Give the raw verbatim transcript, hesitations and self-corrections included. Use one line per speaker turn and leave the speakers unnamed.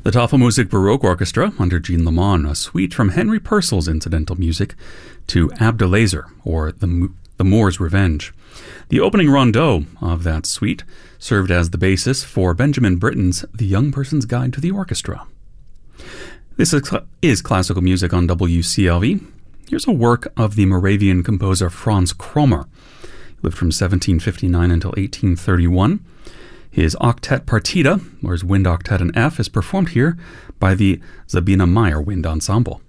The Tafelmusik Baroque Orchestra under Jean Lamont, a suite from Henry Purcell's incidental music to Abdelazer, or the, the Moor's Revenge. The opening rondeau of that suite served as the basis for Benjamin Britten's The Young Person's Guide to the Orchestra. This is, cl- is classical music on W C L V. Here's a work of the Moravian composer Franz Kromer. He lived from seventeen fifty-nine until eighteen thirty-one. His octet partita, or his wind octet in F, is performed here by the Sabina Meyer Wind Ensemble.